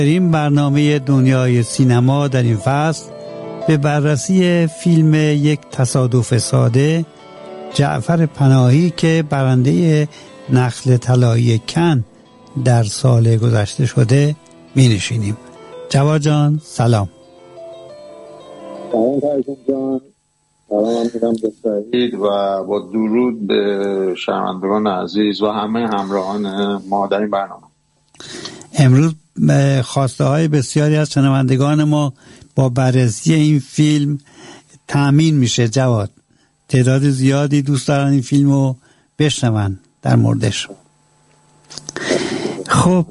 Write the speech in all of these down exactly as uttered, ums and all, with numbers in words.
در این برنامه دنیای سینما در این فصل به بررسی فیلم یک تصادف ساده جعفر پناهی که برنده نخل طلایی کن در سال گذشته شده می نشینیم. جواد جان سلام. سلام فرزان جان، سلام میدم به سعید و با درود به شنوندگان عزیز و همه همراهان ما در این برنامه. امروز خواسته های بسیاری از شنوندگان ما با بررسی این فیلم تأمین میشه. جواد، تعداد زیادی دوست دارن این فیلم رو بشنون در موردش. خب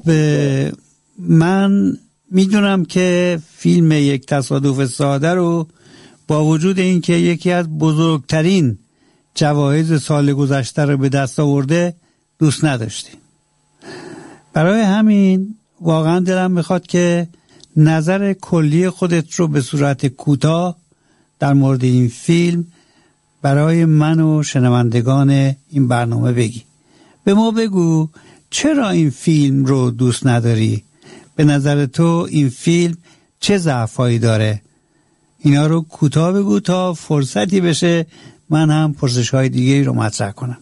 من میدونم که فیلم یک تصادف ساده رو با وجود اینکه یکی از بزرگترین جوایز سال گذشته رو به دست آورده دوست نداشتی. برای همین واقعا دلم میخواد که نظر کلی خودت رو به صورت کوتاه در مورد این فیلم برای من و شنوندگان این برنامه بگی. به ما بگو چرا این فیلم رو دوست نداری؟ به نظر تو این فیلم چه ضعفایی داره؟ اینا رو کوتاه بگو تا فرصتی بشه من هم پرسش‌های دیگه رو مطرح کنم.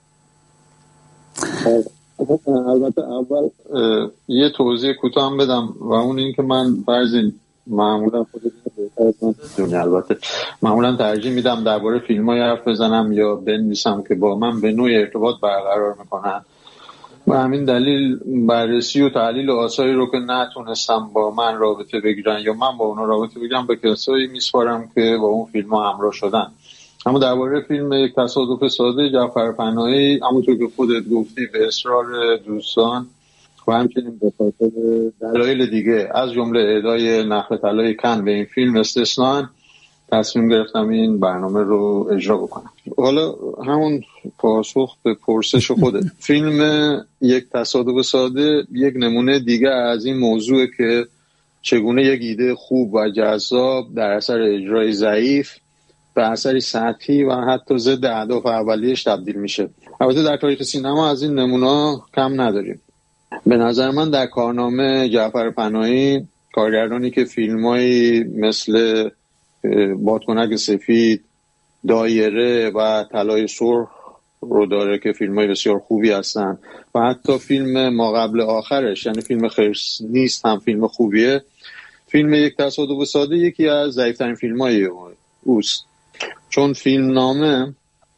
البته اول یه توضیح کوتاه هم بدم و اون این که من بعضی معمولا خودم بهتر البته معمولا ترجیح میدم درباره فیلم‌های حرف بزنم یا بنویسم که با من به نوعی ارتباط برقرار میکنن و همین دلیل بررسی و تحلیل آثاری رو که نتونستم با من رابطه بگیرن یا من با اونا رابطه بگیرم به کسایی میسپارم که با اون فیلم‌ها همراه شدن. اما درباره فیلم یک تصادف ساده جعفر پناهی، همونطور که خودت گفتی به اصرار دوستان و همچنین به خاطر دلایل دیگه از جمله اهدای نخل طلای کن به این فیلم استثناً تصمیم گرفتم این برنامه رو اجرا بکنم. حالا همون پاسخ به پرسش خودت، فیلم یک تصادف ساده یک نمونه دیگه از این موضوع که چگونه یک ایده خوب و جذاب در اثر اجرای ضعیف به اثری سطحی و حتی ضد اهداف اولیه‌اش تبدیل میشه. البته در تاریخ سینما از این نمونه کم نداریم. به نظر من در کارنامه جعفر پناهی، کارگردانی که فیلمایی مثل بادکنک سفید، دایره و طلای سرخ رو داره که فیلمای بسیار خوبی هستن و حتی فیلم ما قبل آخرش یعنی فیلم خرس نیست هم فیلم خوبیه. فیلم یک تصادف ساده یکی از ضعیف‌ترین فیلمای اوست، چون فیلم نامه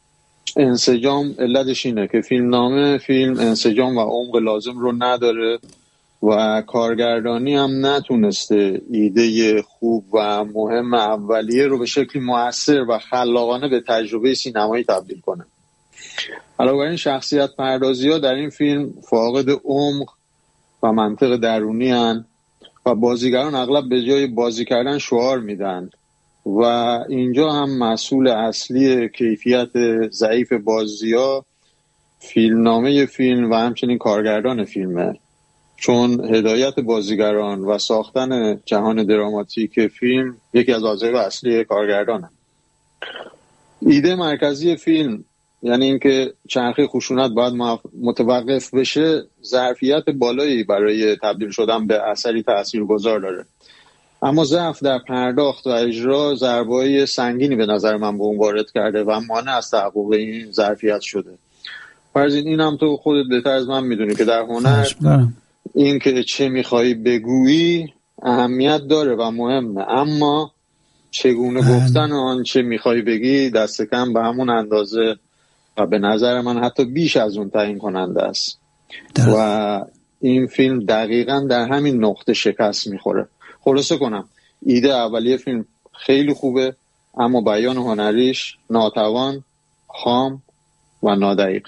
انسجام علتش اینه که فیلم نامه فیلم انسجام و عمق لازم رو نداره و کارگردانی هم نتونسته ایده خوب و مهم اولیه رو به شکلی مؤثر و خلاقانه به تجربه سینمایی تبدیل کنه. علاوه بر این شخصیت پردازی ها در این فیلم فاقد عمق و منطق درونی هن و بازیگران اغلب به جای بازی کردن شعار میدن و اینجا هم مسئول اصلی کیفیت ضعیف بازی ها فیلمنامه فیلم و همچنین کارگردان فیلمه، چون هدایت بازیگران و ساختن جهان دراماتیک فیلم یکی از وظایف اصلی کارگردانه. ایده مرکزی فیلم یعنی اینکه چرخه خشونت باید متوقف بشه ظرفیت بالایی برای تبدیل شدن به اثری تاثیرگذار داره، اما ضعف در پرداخت و اجرا ضربه‌های سنگینی به نظر من به اون وارد کرده و مانع از تحقق این ظرفیت شده. فرضین این هم تو خودت بهتر از من میدونی که در هنر این که چه میخوایی بگویی اهمیت داره و مهمه، اما چگونه گفتن آن چه میخوایی بگی دست کم به همون اندازه و به نظر من حتی بیش از اون تعیین کننده است ده. و این فیلم دقیقاً در همین نقطه شکست میخوره. خلاصه کنم، ایده اولیه فیلم خیلی خوبه اما بیان هنریش ناتوان، خام و نادقیق.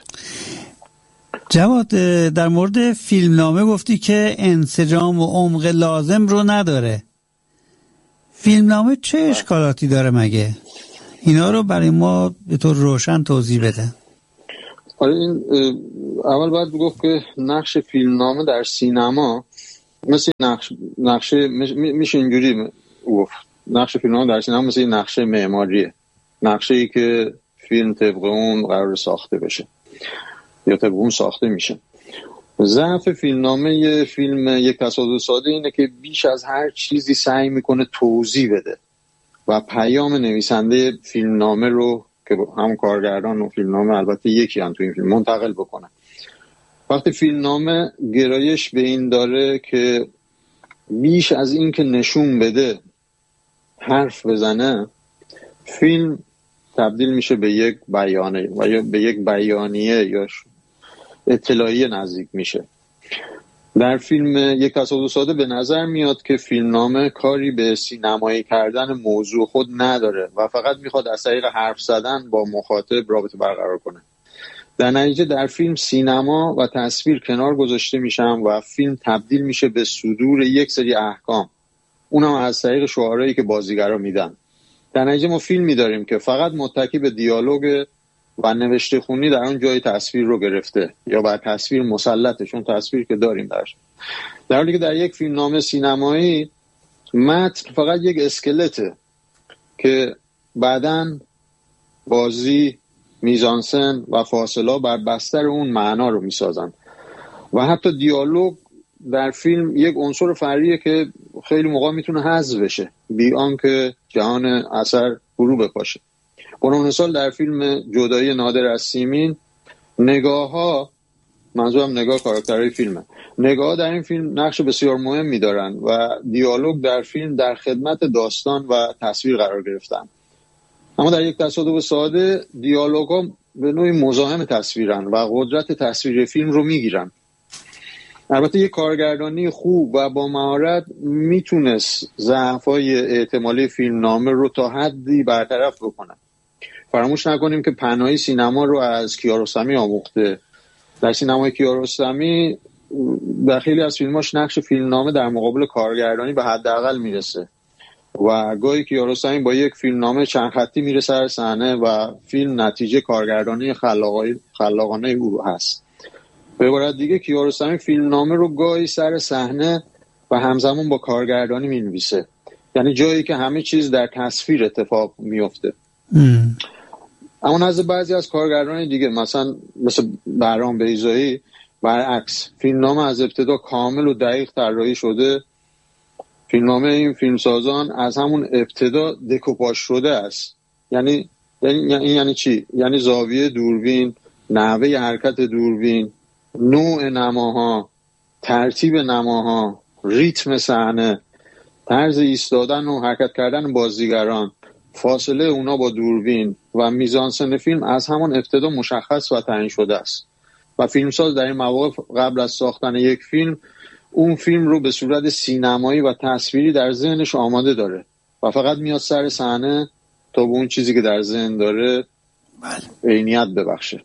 جواد، در مورد فیلمنامه گفتی که انسجام و عمق لازم رو نداره. فیلمنامه چه اشکالاتی داره مگه؟ اینا رو برای ما به طور روشن توضیح بده. آره، این اول باید بگفت که نقش فیلمنامه در سینما مثل نقش نقشه میشه اینجوری گفت، نقش فیلمنامه در سینما مثل نقشه معماریه، نقشه‌ای که فیلم طبق اون قرار ساخته بشه یا طبق اون ساخته میشه ضعف فیلمنامه یه فیلم یک تصادف ساده اینه که بیش از هر چیزی سعی میکنه توضیح بده و پیام نویسنده فیلمنامه رو که هم کارگردان و فیلمنامه البته یکی هم تو این فیلم منتقل بکنه. وقتی فیلمنامه گرایش به این داره که بیش از این که نشون بده حرف بزنه، فیلم تبدیل میشه به یک بیانیه و یا به یک بیانیه یا اطلاعیه نزدیک میشه. در فیلم یک تصادف ساده به نظر میاد که فیلمنامه کاری به سینمایی کردن موضوع خود نداره و فقط میخواد از طریق حرف زدن با مخاطب رابطه برقرار کنه. در نتیجه در فیلم سینما و تصویر کنار گذاشته میشن و فیلم تبدیل میشه به صدور یک سری احکام، اونم از طریق شعارهایی که بازیگرا میدن. در نتیجه ما فیلمی داریم که فقط متکی به دیالوگ و نوشته خونی در اون جای تصویر رو گرفته یا بر تصویر مسلطه، چون تصویر که داریم درش. در حالی که در یک فیلمنامه سینمایی متن فقط یک اسکلته که بعداً بازی، میزانسن و فاصله بر بستر اون معنا رو میسازن و حتی دیالوگ در فیلم یک عنصر فرعیه که خیلی موقع میتونه حذف بشه بی آنکه جهان اثر فرو بپاشه. برای مثال در فیلم جدایی نادر از سیمین، نگاه ها، منظورم نگاه کاراکترهای فیلمه، نگاه ها در این فیلم نقش بسیار مهمی دارن و دیالوگ در فیلم در خدمت داستان و تصویر قرار گرفتن. اما در یک تصادف ساده دیالوگ ها به نوعی مزاحم تصویرن و قدرت تصویر فیلم رو میگیرن. البته یک کارگردانی خوب و با مهارت میتونست ضعف‌های احتمالی فیلمنامه رو تا حدی برطرف بکنه. فراموش نکنیم که پناهی سینما رو از کیارستمی آموخته. در سینمای کیارستمی در خیلی از فیلماش نقش فیلمنامه در مقابل کارگردانی به حداقل میرسه و گاهی کیارستمی با یک فیلمنامه چند خطی میره سر صحنه و فیلم نتیجه کارگردانی خلاقانه او هست. به عبارت دیگه کیارستمی فیلمنامه رو گاهی سر صحنه و همزمان با کارگردانی مینویسه، یعنی جایی که همه چیز در تصویر اتفاق میفته. اما نزد بعضی از کارگردان دیگه مثلا مثل بهرام بیضایی برعکس، فیلمنامه از ابتدا کامل و دقیق طراحی شده. فیلمنامه این فیلمسازان از همون ابتدا دکوپاژ شده است. یعنی یعنی این یعنی چی؟ یعنی زاویه دوربین، نحوه حرکت دوربین، نوع نماها، ترتیب نماها، ریتم صحنه، طرز ایستادن و حرکت کردن بازیگران، فاصله اونا با دوربین و میزانسن فیلم از همون ابتدا مشخص و تعیین شده است و فیلمساز در این مواقع قبل از ساختن یک فیلم اون فیلم رو به صورت سینمایی و تصویری در ذهنش آماده داره و فقط میاد سر صحنه تا به اون چیزی که در ذهن داره عینیت ببخشه.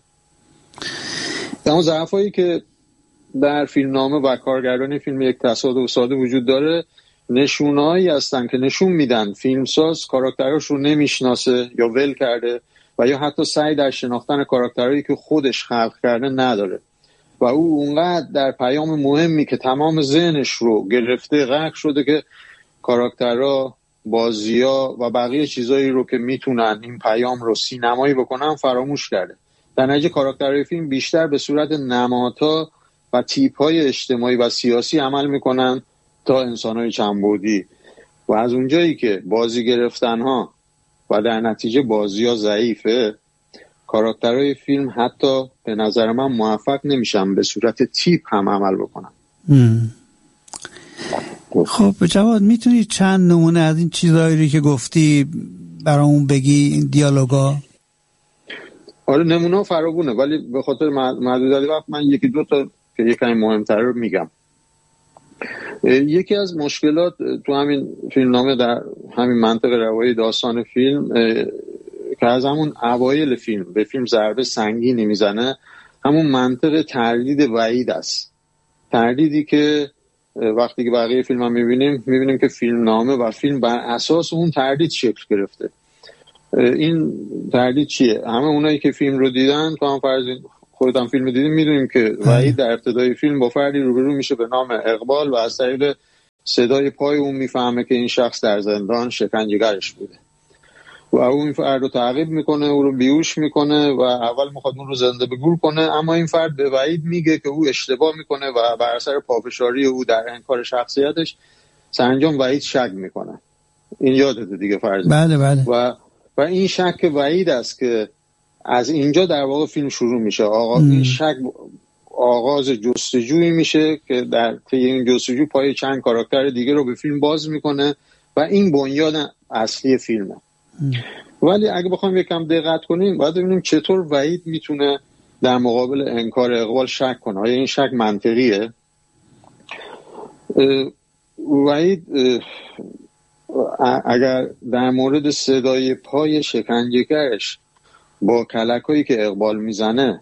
اما ضعفایی که در فیلمنامه و کارگردانی فیلم یک تصادف ساده وجود داره نشونهایی هستن که نشون میدن فیلمساز کاراکتراش رو نمیشناسه یا ول کرده و یا حتی سعی در شناختن کاراکترهایی که خودش خلق کرده نداره و او اونقدر در پیام مهمی که تمام ذهنش رو گرفته غرق شده که کاراکترها، بازی‌ها و بقیه چیزایی رو که میتونن این پیام رو سینمایی بکنن فراموش کرده. در نتیجه کاراکترهای فیلم بیشتر به صورت نمادها و تیپ‌های اجتماعی و سیاسی عمل میکنن تا انسان‌های چندبعدی و از اونجایی که بازی گرفتن‌ها و در نتیجه بازی‌ها ضعیفه، کاراکترهای فیلم حتی به نظر من موفق نمیشن به صورت تیپ هم عمل بکنن. خب جواد، میتونی چند نمونه از این چیزایی که گفتی برامون بگی، این دیالوگا؟ آره نمونه فراوونه ولی به خاطر محدودیت وقت من یکی دو تا که یکی مهمتر رو میگم. یکی از مشکلات تو همین فیلمنامه در همین منطق روایی داستان فیلم که از همون اوایل فیلم به فیلم ضربه سنگینی میزنه همون منطق تردید وحید است. تردیدی که وقتی که بقیه فیلم هم میبینیم میبینیم که فیلمنامه و فیلم بر اساس اون تردید شکل گرفته. این تردید چیه؟ همه اونایی که فیلم رو دیدن، تو هم فرض خودت هم فیلم دیدیم، میدونیم که وحید در ابتدای فیلم با فردی روبرو میشه به نام اقبال و از طریق صدای پای اون میفهمه که این شخص در زندان شکنجهگرش بوده و او این فرد رو تعقیب میکنه، او رو بیهوش میکنه و اول میخواد اون رو زنده به گور کنه، اما این فرد به وحید میگه که او اشتباه میکنه و بر اثر پافشاری او در انکار شخصیتش سرانجام وحید شک میکنه. این یادته دیگه فرض. بله بله. و و این شک وحید است که از اینجا در واقع فیلم شروع میشه. آقا ام. این شک آغاز جستجویی میشه که در طی این جستجو پای چند کاراکتر دیگه رو به فیلم باز میکنه و این بنیاد اصلی فیلمه. ام. ولی اگه بخوایم یکم دقت کنیم باید ببینیم چطور وحید میتونه در مقابل انکار اقبال شک کنه. آیا این شک منطقیه؟ وحید اگر در مورد صدای پای شکنجهگرش با کلکایی که اقبال میزنه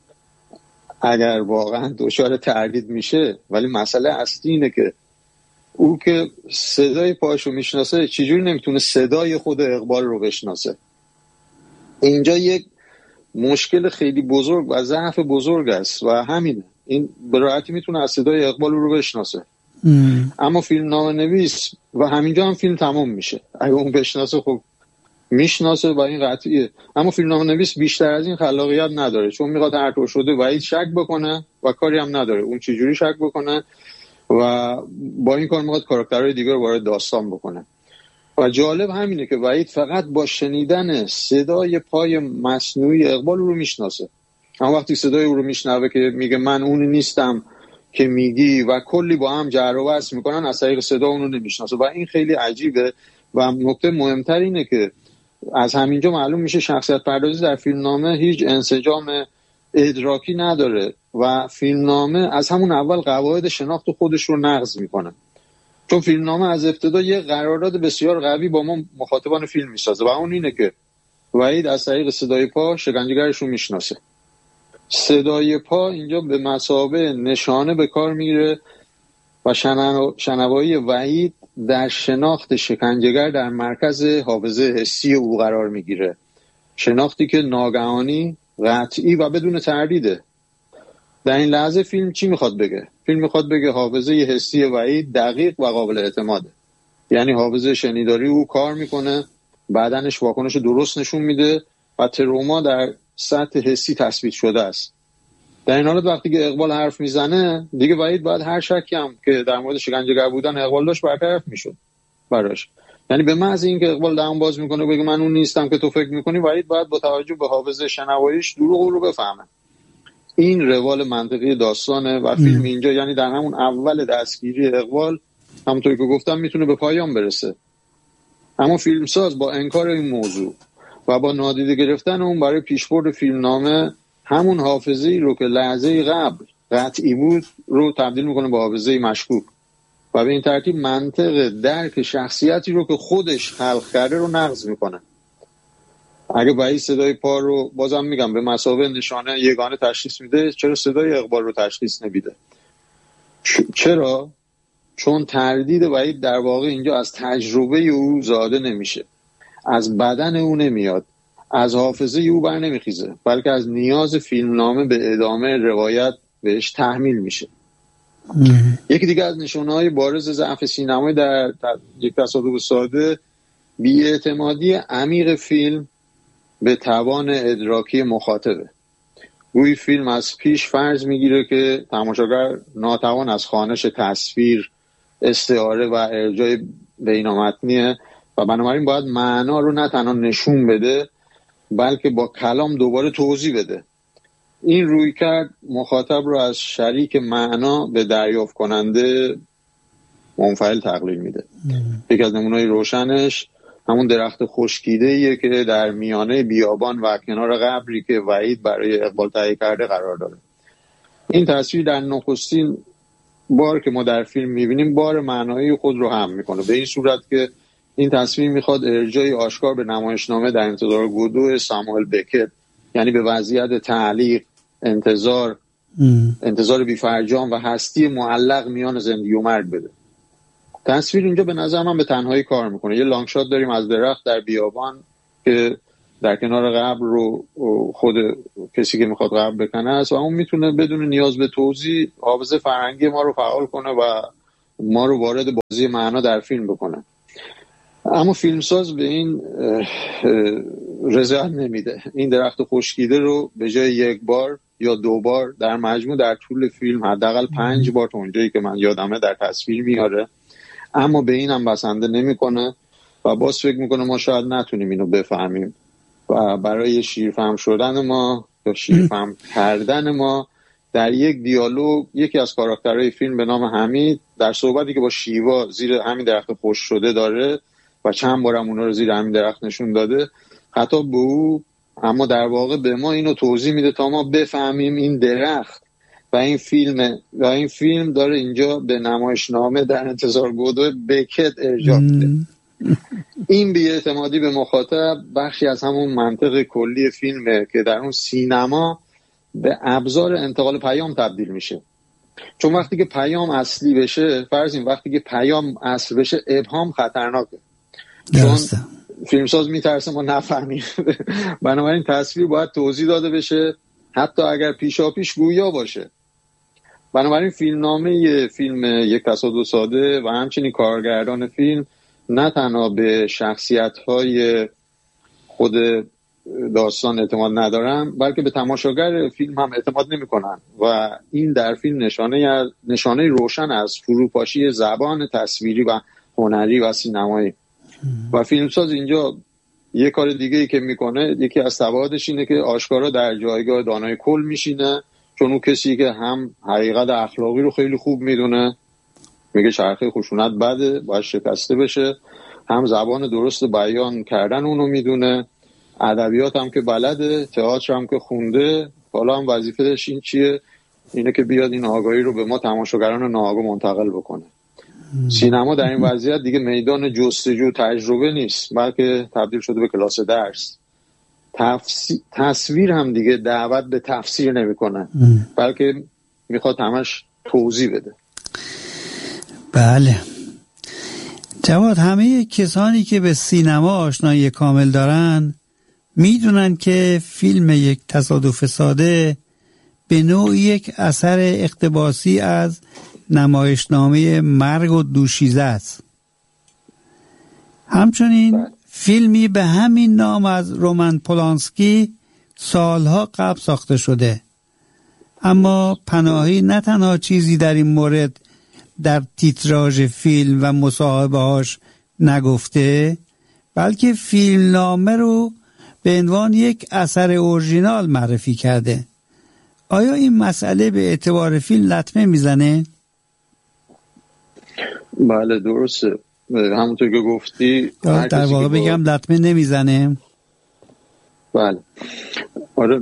اگر واقعا دچار تردید میشه، ولی مسئله اصلی اینه که او که صدای پاشو میشناسه چجوری نمیتونه صدای خود اقبال رو بشناسه؟ اینجا یک مشکل خیلی بزرگ و ضعف بزرگ است و همینه. این به راحتی میتونه از صدای اقبال رو بشناسه. ام. اما فیلم نام نویس و همینجا هم فیلم تمام میشه. اگه اون بشناسه خب میشناسه و این قطعیه، اما فیلم نام نویس بیشتر از این خلاقیت نداره، چون میخواد هر طور شده وحید شک بکنه و کاری هم نداره اون چجوری شک بکنه و با این کار میخواد کاراکترهای دیگر رو وارد داستان بکنه. و جالب همینه که وحید فقط با شنیدن صدای پای مصنوعی اقبال رو میشناسه. اما وقتی صدای او رو میشنوه که میگه من اون نیستم که میگی و کلی با هم جر و بحث میکنن، از طریق صدا اون رو نمیشناسه و این خیلی عجیبه. و نکته مهمتر اینه که از همینجا معلوم میشه شخصیت پردازی در فیلمنامه هیچ انسجام ادراکی نداره و فیلمنامه از همون اول قواعد شناخت خودش رو نقض میکنه، چون فیلمنامه از ابتدا یه قرارداد بسیار قوی با ما مخاطبان فیلم میسازه و اون اینه که وحید از طریق صدای پا شکنجهگرش رو میشناسه. صدای پا اینجا به مثابه نشانه به کار میره و شنوایی وحید در شناخت شکنجهگر در مرکز حافظه حسی او قرار میگیره، شناختی که ناگهانی، قطعی و بدون تردیده. در این لحظه فیلم چی میخواد بگه؟ فیلم میخواد بگه حافظه حسی وحید دقیق و قابل اعتماده، یعنی حافظه شنیداری او کار میکنه، بدنش واکنش درست نشون میده و تروما در سطح حسی تثبیت شده است. در این حالت وقتی که اقبال حرف میزنه دیگه وحید باید هر شکی هم که در مورد شکنجهگر بودن اقبال داشت برطرف میشد براش. یعنی به محض اینکه اقبال دهان باز میکنه بگه من اون نیستم که تو فکر میکنی، وحید باید با توجه به حافظه شنواییش دروغ رو بفهمه. این روال منطقی داستانه و فیلم اینجا یعنی در همون اول دستگیری اقبال همونطوری که گفتم میتونه به پایان برسه. اما فیلمساز با انکار این موضوع و با نادیده گرفتن اون برای پیشبرد فیلمنامه همون حافظه‌ای رو که لحظه قبل قطعی بود رو تبدیل میکنه به حافظه‌ای مشکوک و به این ترتیب منطق درک شخصیتی رو که خودش خلق کرده رو نقض میکنه. اگه وحید صدای پا رو بازم میگم به مثابه نشانه یگانه تشخیص میده، چرا صدای اقبال رو تشخیص نمیده؟ چرا؟ چون تردید وحید در واقع اینجا از تجربه او زاده نمیشه، از بدن او نمیاد، از حافظه او بر نمیخیزه، بلکه از نیاز فیلمنامه به ادامه روایت بهش تحمیل میشه. یکی دیگه از نشانه‌های بارز ضعف سینمایی در یک تصادف ساده بی‌اعتمادی عمیق فیلم به توان ادراکی مخاطبه. گویی فیلم از پیش فرض میگیره که تماشاگر ناتوان از خوانش تصویر، استعاره و ارجاع بینامتنیه و بنابراین باید معنا رو نه تنها نشون بده بلکه با کلام دوباره توضیح بده. این روی کرد مخاطب رو از شریک معنا به دریافت کننده منفعل تقلیل میده. یکی از نمونه‌های روشنش همون درخت خشکیده‌ایه که در میانه بیابان و کنار قبری که وحید برای اقبال تهیه کرده قرار داره. این تصویر در نخستین بار که ما در فیلم میبینیم بار معنایی خود رو هم میکنه، به این صورت که این تصویر میخواد ارجای آشکار به نمایشنامه در انتظار گودو ساموئل بکت، یعنی به وضعیت تعلیق، انتظار ام. انتظار بی‌فرجام و هستی معلق میان زندگی و مرگ بده. تصویر اینجا به نظر من به تنهایی کار میکنه. یه لانگ شات داریم از درخت در بیابان که در کنار قبر رو خود کسی که میخواد قبر بکنه است و اون میتونه بدون نیاز به توضیح حافظه فرهنگی ما رو فعال کنه و ما رو وارد بازی معنا در فیلم بکنه. اما فیلمساز به این رضایت نمیده. این درخت خشکیده رو به جای یک بار یا دو بار در مجموع در طول فیلم حداقل پنج بار تا اونجایی که من یادمه در تصویر میاره، اما به اینم بسنده نمیکنه و باز فکر میکنه ما شاید نتونیم اینو بفهمیم و برای شیرفهم شدن ما یا شیرفهم کردن ما در یک دیالوگ یکی از کاراکترهای فیلم به نام حمید در صحبتی که با شیوا زیر همین درخت خشک شده داره و چند بارم اونا رو زیر همین درخت نشون داده، خطاب به او اما در واقع به ما اینو توضیح میده تا ما بفهمیم این درخت و این فیلم و این فیلم داره اینجا به نمایشنامه در انتظار گودو بکت ارجاع میده. این بی‌اعتمادی به مخاطب بخشی از همون منطق کلی فیلمه که در اون سینما به ابزار انتقال پیام تبدیل میشه. چون وقتی که پیام اصلی بشه، فرض این وقتی که پیام اصل بشه، ابهام خطرناکه. چون فیلمساز میترسه ما نفهمیم. بنابراین تصویر باید توضیح داده بشه، حتی اگر پیشا پیش گویا باشه. بنابراین فیلمنامه فیلم یک تصادف ساده و همچنین کارگردان فیلم نه تنها به شخصیت‌های خود داستان اعتماد ندارن، بلکه به تماشاگر فیلم هم اعتماد نمی‌کنن و این در فیلم نشانه نشانه روشن از فروپاشی زبان تصویری و هنری و سینمایی. و فیلمساز اینجا یه کار دیگه ای که میکنه، یکی از سوادش اینه که آشکارا در جایگاه دانای کل میشینه، چون اون کسی که هم حقیقت اخلاقی رو خیلی خوب میدونه، میگه چرخه خشونت بده باید شکسته بشه، هم زبان درست بیان کردن اونو میدونه، ادبیات هم که بلده، تئاتر هم که خونده، حالا هم وظیفه‌اش این چیه؟ اینه که بیاد این آگاهی رو به ما تماشاگران ناآگاه منتقل بکنه. سینما در این وضعیت دیگه میدان جستجو تجربه نیست، بلکه تبدیل شده به کلاس درس. تفسی... تصویر هم دیگه دعوت به تفسیر نمیکنه، بلکه میخواد همش توضیح بده. بله جواد، همه کسانی که به سینما آشنایی کامل دارن میدونن که فیلم یک تصادف ساده به نوعی یک اثر اقتباسی از نمایشنامه مرگ و دوشیزه است. همچنین فیلمی به همین نام از رومن پولانسکی سالها قبل ساخته شده، اما پناهی نه تنها چیزی در این مورد در تیتراژ فیلم و مصاحبه هاش نگفته، بلکه فیلم نامه رو به عنوان یک اثر اورژینال معرفی کرده. آیا این مسئله به اعتبار فیلم لطمه میزنه؟ بله درسته، همونطور که گفتی در واقع بگم با... لطمه نمیزنه. بله آره،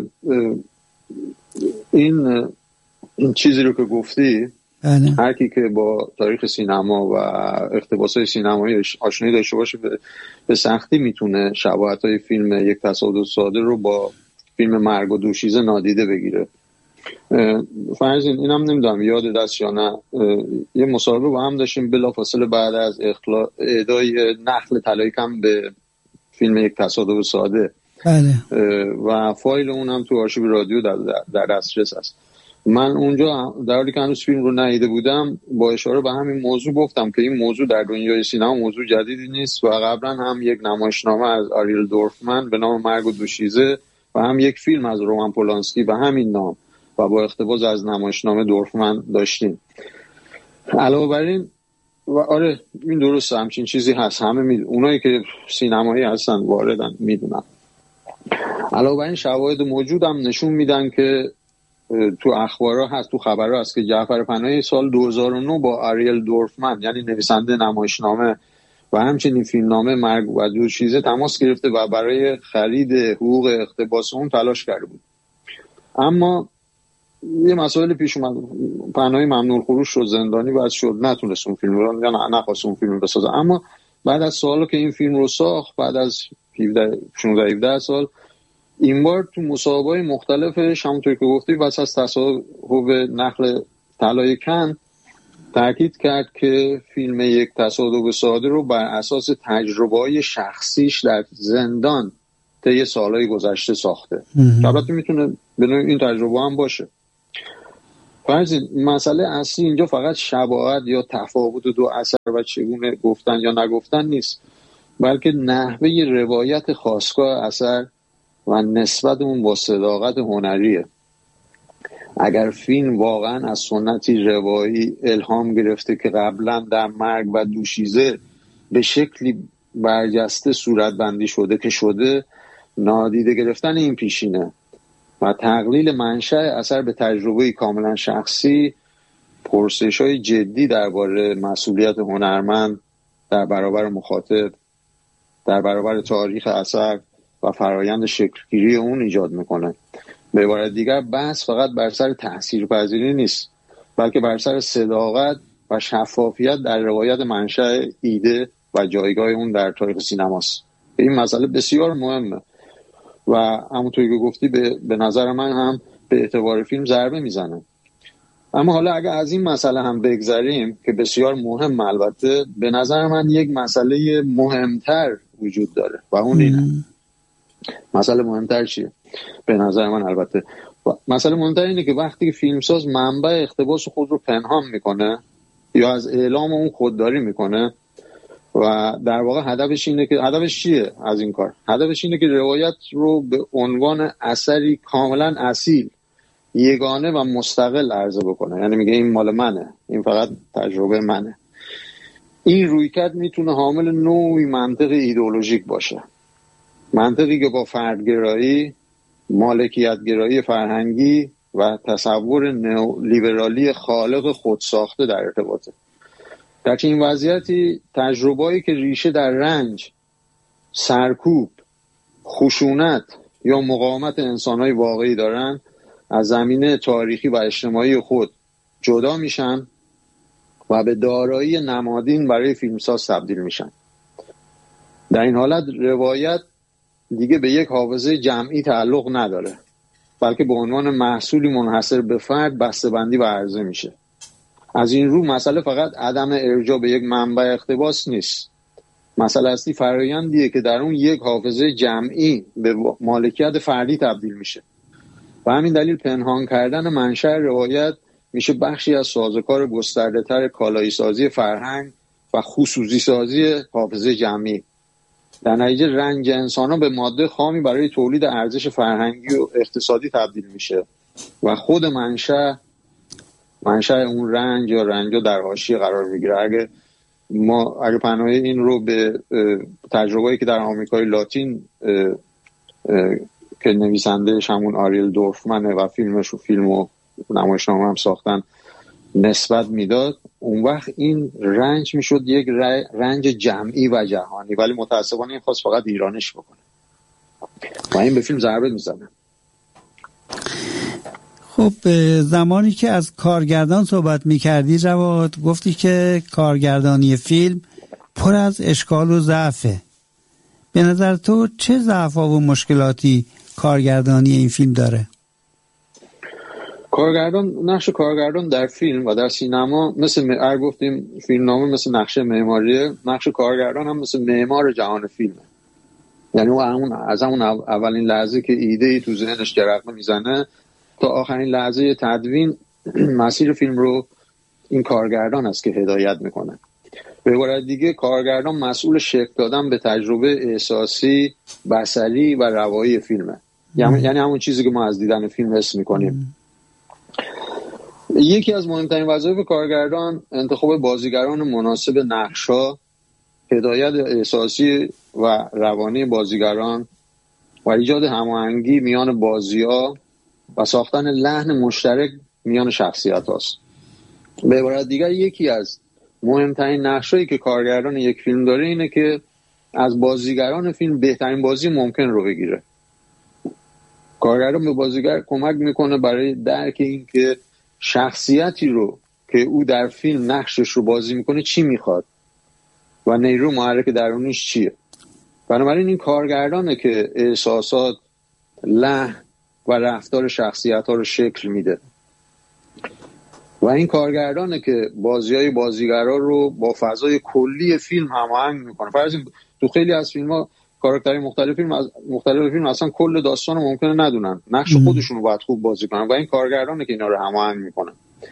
این این چیزی رو که گفتی، بله. هر کی که با تاریخ سینما و اقتباسات سینمایی آشنایی داشته باشه به, به سختی میتونه شباهت‌های فیلم یک تصادف ساده رو با فیلم مرگ و دوشیزه نادیده بگیره. فرض این اینم نمیدونم یاد دست یا نه، یه مصاحبه با هم داشتیم بلافاصله بعد از اخلا... اهدای نخل طلایی کم به فیلم یک تصادف ساده. بله. و فایل اون هم تو آرشیو رادیو در, در دسترس است. من اونجا در حالی که هنوز فیلم رو ندیده بودم با اشاره به همین موضوع گفتم که این موضوع در دنیای سینما موضوع جدیدی نیست و قبلا هم یک نمایشنامه از آریل دورفمن به نام مرگ و دوشیزه و هم یک فیلم از رومن پولانسکی به همین نام و با اقتباس از نمایشنامه دورفمن داشتیم. علاوه بر این و آره این درسته، همچین چیزی هست، همه می... اونایی که سینمایی هستن واردن میدونن. علاوه بر این شواهد موجود هم نشون میدن که تو اخبارها هست، تو خبرها هست که جعفر پناهی سال دو هزار و نه با آریل دورفمن یعنی نویسنده نمایشنامه و همچنین فیلمنامه مرگ و دوشیزه تماس گرفته و برای خرید حقوق اقتباس اون تلاش کرده بود. اما یه مسائل پیش اومد، پناهی ممنوع الخروج شد، زندانی بعد شد، نتونست اون فیلم رو یا نخواست اون فیلم رو بسازه. اما بعد از سالی که این فیلم رو ساخت، بعد از شانزده هفده سال، این بار تو مصاحبه‌های مختلفش همونطور که گفتی واسه از تصادف نخل طلای کن تاکید کرد که فیلم یک تصادف ساده رو بر اساس تجربه‌های شخصیش در زندان طی سالهای گذشته ساخته. البته میتونه به نوعی این تجربه هم باشه. فرض مسئله اصلی اینجا فقط شباهت یا تفاوت دو اثر و چگونه گفتن یا نگفتن نیست، بلکه نحوه روایت خاستگاه اثر و نسبت اون با صداقت هنریه. اگر فیلم واقعا از سنتی روایی الهام گرفته که قبلا در مرگ و دوشیزه به شکلی برجسته صورت بندی شده که شده، نادیده گرفتن این پیشینه و تقلیل منشأ اثر به تجربه کاملا شخصی، پرسش‌های جدی درباره مسئولیت هنرمند در برابر مخاطب، در برابر تاریخ اثر و فرایند شکلگیری اون ایجاد میکنه. به عبارت دیگر بحث فقط بر سر تاثیرپذیری نیست، بلکه بر سر صداقت و شفافیت در روایت منشأ ایده و جایگاه اون در تاریخ سینماست. این مسئله بسیار مهمه و همونطوری که گفتی به, به نظر من هم به اعتبار فیلم ضربه میزنه. اما حالا اگر از این مسئله هم بگذریم که بسیار مهم، البته به نظر من یک مسئله مهمتر وجود داره و اون اینه. مسئله مهمتر چیه؟ به نظر من البته مسئله مهمتر اینه که وقتی که فیلمساز منبع اقتباس خود رو پنهان میکنه یا از اعلام اون خودداری میکنه و در واقع هدفش اینه که هدفش چیه از این کار؟ هدفش اینه که روایت رو به عنوان اثری کاملا اصیل، یگانه و مستقل عرضه بکنه. یعنی میگه این مال منه، این فقط تجربه منه. این رویکرد میتونه حامل نوعی منطق ایدئولوژیک باشه، منطقی که با فردگرایی، مالکیتگرایی فرهنگی و تصور نئولیبرالی خالق خودساخته در ارتباطه. در این وضعیتی تجربه‌ای که ریشه در رنج، سرکوب، خشونت یا مقاومت انسان‌های واقعی دارن، از زمینه تاریخی و اجتماعی خود جدا میشن و به دارایی نمادین برای فیلمساز تبدیل میشن. در این حالت روایت دیگه به یک حافظه جمعی تعلق نداره، بلکه به عنوان محصولی منحصر به فرد بسته‌بندی و عرضه میشه. از این رو مسئله فقط عدم ارجاع به یک منبع اقتباس نیست. مسئله اصلی فرآیندیه که در اون یک حافظه جمعی به مالکیت فردی تبدیل میشه. و همین دلیل پنهان کردن منشأ روایت میشه بخشی از سازوکار گسترده‌تر کالایی سازی فرهنگ و خصوصی سازی حافظه جمعی. در نتیجه رنج انسان‌ها به ماده خامی برای تولید ارزش فرهنگی و اقتصادی تبدیل میشه و خود منشأ منشأ اون رنج یا رنجا در حاشیه قرار میگیره. اگه ما اگه پناه این رو به تجربه‌ای که در آمریکای لاتین اه اه که نویسندهش همون آریل دورفمنه و فیلمش و فیلم و نمایشنامه هم ساختن نسبت میداد، اون وقت این رنج میشد یک رنج جمعی و جهانی، ولی متاسفانه این خواست فقط ایرانش بکنه و این به فیلم ضربه میزنه. خب زمانی که از کارگردان صحبت میکردی جواد، گفتی که کارگردانی فیلم پر از اشکال و ضعفه. به نظر تو چه ضعف‌ها و مشکلاتی کارگردانی این فیلم داره؟ کارگردان، نقش کارگردان در فیلم و در سینما مثل ار گفتیم فیلمنامه مثل نقشه معماریه، نقش کارگردان هم مثل معمار جهان فیلمه. یعنی او همون از همون اولین لحظه که ایده‌ای تو ذهنش جرقه میزنه تا آخرین لحظه تدوین مسیر فیلم رو این کارگردان است که هدایت میکنه. به عبارت دیگه کارگردان مسئول شکل دادن به تجربه احساسی، بصری و روایی فیلمه. یعنی یعنی همون چیزی که ما از دیدن فیلم حس میکنیم. یکی از مهمترین وظایف کارگردان انتخاب بازیگران مناسب نقش‌ها، هدایت احساسی و روانی بازیگران و ایجاد هماهنگی میان بازی‌ها و ساختن لحن مشترک میان شخصیت هاست. به عبارت دیگر یکی از مهمترین نقشایی که کارگردان یک فیلم داره اینه که از بازیگران فیلم بهترین بازی ممکن رو بگیره. کارگردان به بازیگر کمک میکنه برای درک این که شخصیتی رو که او در فیلم نقشش رو بازی میکنه چی میخواد و نیرو محرک درونیش چیه. بنابراین این کارگردانه که احساسات، لحن و رفتار شخصیت ها رو شکل میده و این کارگردانه که بازیای بازیگرا رو با فضای کلی فیلم هماهنگ میکنه. فرض تو خیلی از فیلم‌ها کاراکترهای مختلف فیلم از مختلف فیلم اصلا کل داستان رو ممکنه ندونن، نقش خودشون رو باید خوب بازی کنن و این کارگردانه که اینا رو هماهنگ میکنه.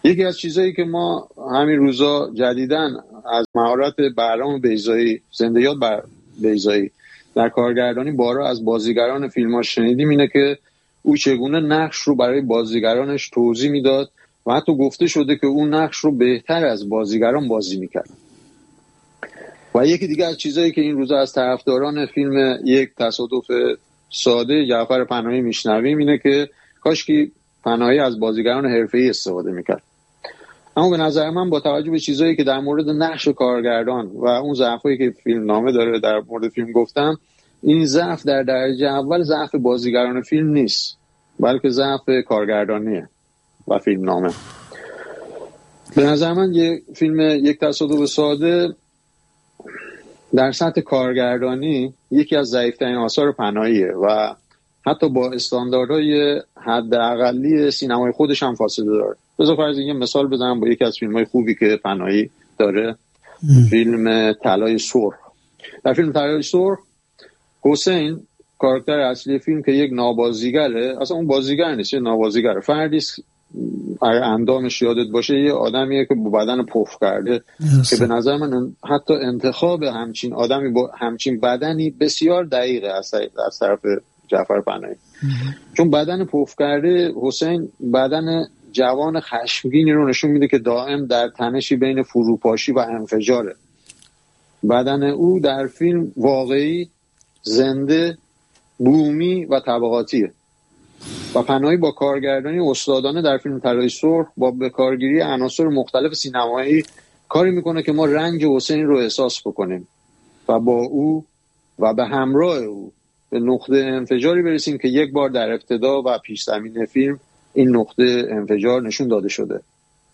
یکی از چیزایی که ما همین روزا جدیدن از مهارت بهرام بیضایی، زنده یاد بر بیضایی در کارگردانی بارا از بازیگران فیلم‌ها شنیدیم اینه که او چگونه نقش رو برای بازیگرانش توضیح میداد و حتی گفته شده که اون نقش رو بهتر از بازیگران بازی میکرد. و یکی دیگه از چیزایی که این روزا از طرفداران فیلم یک تصادف ساده جعفر پناهی میشنویم اینه که کاشکی پناهی از بازیگران حرفه‌ای استفاده میکرد. اما به نظر من با توجه به چیزایی که در مورد نقش کارگردان و اون ضعفایی که فیلم نامه داره در مورد فیلم گفتم، این ضعف در درجه اول ضعف بازیگران فیلم نیست، بلکه ضعف کارگردانیه و فیلم نامه. به نظر من یک فیلم یک تصادف ساده در سطح کارگردانی یکی از ضعیف‌ترین آثار پناهیه و حتی با استانداردهای حداقلی سینمای خودش هم فاصله داره. بذار فرض یه مثال بزنم با یکی از فیلم‌های خوبی که پناهی داره، ام. فیلم طلای سرخ. در فیلم طلای سرخ حسین کاراکتر اصلی فیلم که یک نابازیگره، اصلا اون بازیگر نیست، یه نابازیگره، فردی است اگه اندامش یادت باشه یه آدمیه که با بدن پف کرده که به نظر من حتی انتخاب همچین آدمی با همچین بدنی بسیار دقیقه از طرف جعفر پناهی، چون بدن پف کرده حسین بدن جوان خشمگینی رو نشون میده که دائم در تنشی بین فروپاشی و انفجاره. بدن او در فیلم واقعی، زنده، بومی و طبقاتیه و پناهی با کارگردانی استادانه در فیلم طلای سرخ با به کارگیری عناصر مختلف سینمایی کاری میکنه که ما رنج حسین رو احساس بکنیم و با او و به همراه او به نقطه انفجاری برسیم که یک بار در ابتدا و پیش زمینه فیلم این نقطه انفجار نشون داده شده.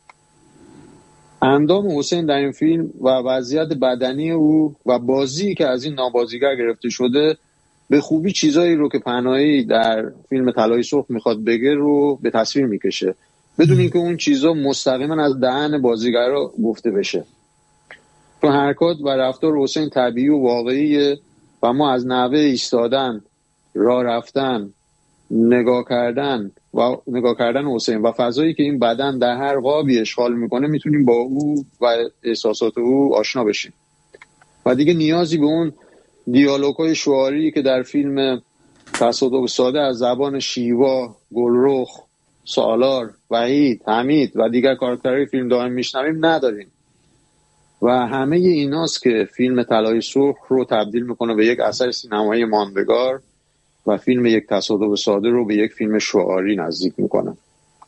اندام حسین در این فیلم و وضعیت بدنی او و بازی که از این نابازیگر گرفته شده به خوبی چیزایی رو که پناهی در فیلم طلای سرخ میخواد بگه رو به تصویر میکشه بدون اینکه اون چیزا مستقیما از دهن بازیگرا گفته بشه. تو حرکات و رفتار حسین طبیعی و واقعیه و ما از نحوه ایستادن، راه رفتن، نگاه کردن و نگاه کردن حسین و فضایی که این بدن در هر قابی اشغال میکنه میتونیم با او و احساسات او آشنا بشیم و دیگه نیازی به اون دیالوگ‌های شعاری که در فیلم تصادف ساده از زبان شیوا، گلرخ، سالار، وحید، حمید و دیگر کاراکترهای فیلم دائم میشنویم نداریم و همه ایناست که فیلم طلای سرخ رو تبدیل میکنه به یک اثر سینمایی ماندگار و فیلم یک تصادف ساده رو به یک فیلم شعاری نزدیک میکنه.